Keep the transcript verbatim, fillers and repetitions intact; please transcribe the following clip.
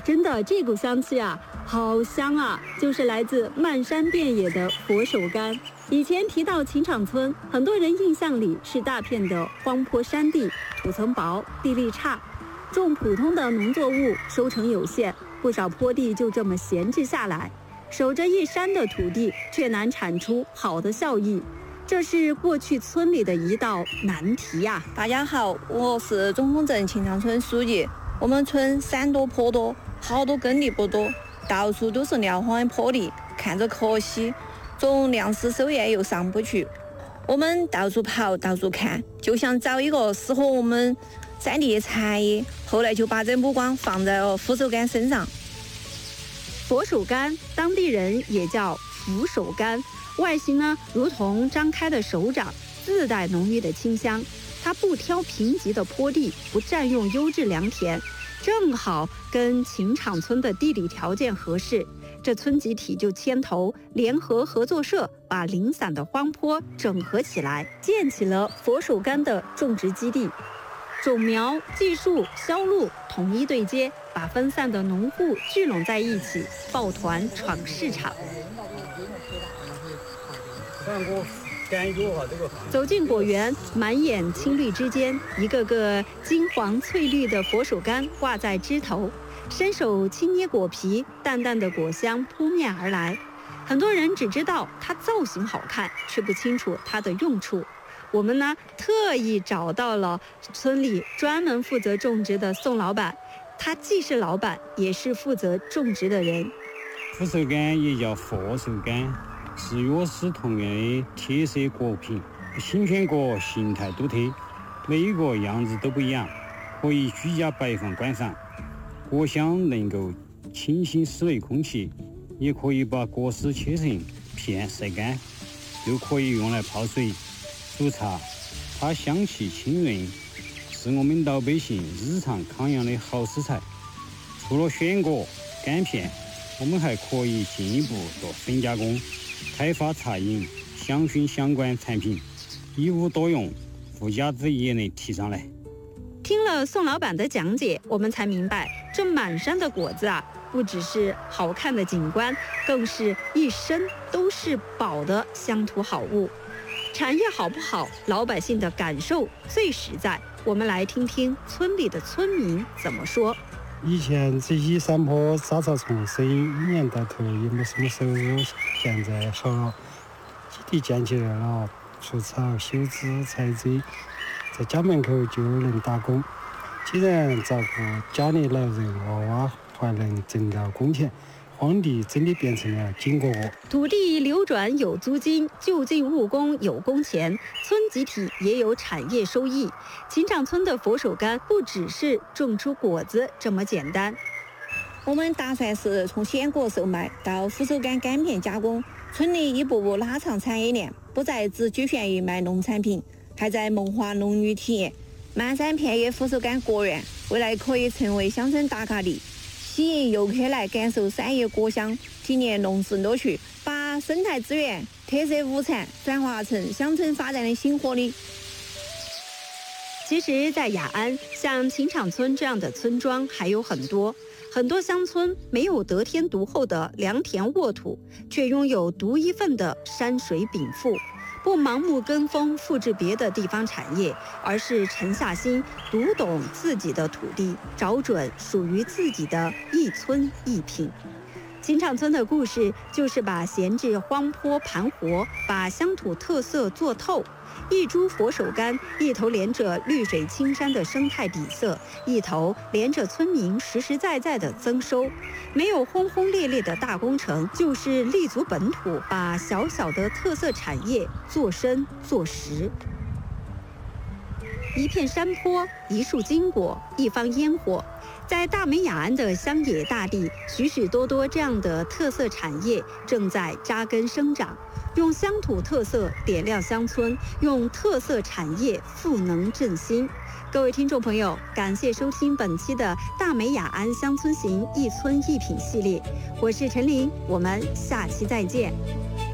真的，这股香气啊，好香啊！就是来自漫山遍野的佛手柑。以前提到秦场村，很多人印象里是大片的荒坡山地，土层薄，地力差，种普通的农作物收成有限，不少坡地就这么闲置下来，守着一山的土地，却难产出好的效益。这是过去村里的一道难题呀、啊。 大家好，我是中峰镇秦场村书记。我们村山多坡多，好多耕地不多，到处都是撂荒的坡地，看着可惜，种粮食收业又上不去。我们到处跑，到处看，就想找一个适合我们山地的产业，后来就把这目光放在了佛手柑身上。 佛手柑，当地人也叫福手柑，外形呢如同张开的手掌，自带浓郁的清香。它不挑贫瘠的坡地，不占用优质良田，正好跟秦场村的地理条件合适。这村集体就牵头联合合作社，把零散的荒坡整合起来，建起了佛手柑的种植基地。种苗、技术、销路统一对接，把分散的农户聚拢在一起，抱团闯市场。走进果园，满眼青绿之间，一个个金黄翠绿的佛手柑挂在枝头，伸手轻捏果皮，淡淡的果香扑面而来。很多人只知道它造型好看，却不清楚它的用处。我们呢，特意找到了村里专门负责种植的宋老板，他既是老板，也是负责种植的人。 佛手柑也叫佛手柑，是药食同源的铁色果品，新鲜果形态独特，每一个样子都不一样，可以居家摆放观赏。果香能够清新室内空气，也可以把果实切成片晒干，又可以用来泡水、煮茶。它香气清润，是我们老百姓日常康养的好食材。除了选果、干片，我们还可以进一步做粉加工，开发茶饮、香薰相关产品，一物多用，附加值也能提上来。 听了宋老板的讲解，我们才明白，这满山的果子啊，不只是好看的景观，更是一身都是宝的乡土好物。产业好不好，老百姓的感受最实在。我们来听听村里的村民怎么说。 以前这些山坡杂草丛生，一年到头也没什么收入，现在好了，基地建起来了，除草、修枝、采摘，在家门口就能打工。既然照顾家里老人娃娃，还能挣到工钱，荒地真的变成了金窝窝。 土地流转有租金，就近务工有工钱，村集体也有产业收益。秦场村的佛手柑不只是种出果子这么简单。 我们打算是从鲜果售卖到佛手柑干片加工，村里一步步拉长产业链，不再只局限于卖农产品，还在萌化农渔体验。漫山遍野佛手柑果园，未来可以成为乡村打卡地，吸引游客来感受山野果香，体验农事乐趣，把生态资源、特色物产转化成乡村发展的新活力。 其实，在雅安，像秦场村这样的村庄还有很多。很多乡村没有得天独厚的良田沃土，却拥有独一份的山水禀赋。不盲目跟风复制别的地方产业，而是沉下心读懂自己的土地，找准属于自己的一村一品。秦场村的故事就是把闲置荒坡盘活，把乡土特色做透。一株佛手柑，一头连着绿水青山的生态底色，一头连着村民实实在在的增收。没有轰轰烈烈的大工程，就是立足本土，把小小的特色产业做深做实。一片山坡，一束金果，一方烟火。在大美雅安的乡野大地，许许多多这样的特色产业正在扎根生长，用乡土特色点亮乡村，用特色产业赋能振兴。各位听众朋友，感谢收听本期的大美雅安乡村行一村一品系列，我是陈琳，我们下期再见。